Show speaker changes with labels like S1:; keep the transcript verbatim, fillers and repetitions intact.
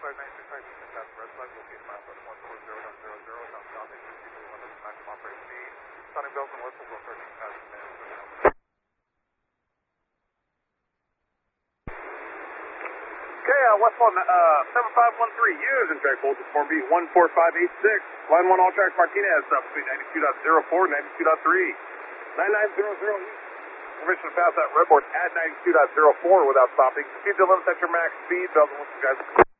S1: flight nine six five, Eastern Pass, red flag, locate map at one four zero dot zero zero, now stopping, receiving limit, maximum operating speed, sounding bells and whistles, will thirteen thousand minutes.
S2: Okay, uh, West one, uh, seven five one three, using track voltage form B one four five eight six, line one all tracks Martinez, uh, between ninety-two point zero four and ninety-two point three, nine nine zero zero, permission to pass that redboard at ninety-two point zero four without stopping, speed to limit at your max speed, bells and whistles, guys.